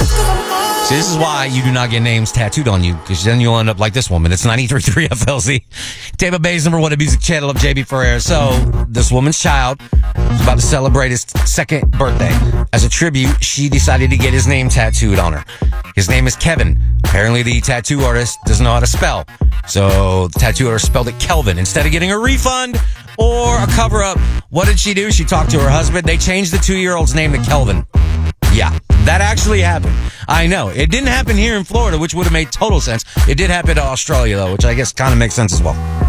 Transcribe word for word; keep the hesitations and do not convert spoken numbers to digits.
See, this is why you do not get names tattooed on you, because then you'll end up like this woman. It's ninety-three point three F L Z. Tampa Bay's number one music channel of J B Ferrer. So, this woman's child is about to celebrate his second birthday. As a tribute, she decided to get his name tattooed on her. His name is Kevin. Apparently, the tattoo artist doesn't know how to spell. So, the tattoo artist spelled it Kelvin. Instead of getting a refund or a cover-up, what did she do? She talked to her husband. They changed the two-year-old's name to Kelvin. Yeah, that actually happened. I know. It didn't happen here in Florida, which would have made total sense. It did happen to Australia, though, which I guess kind of makes sense as well.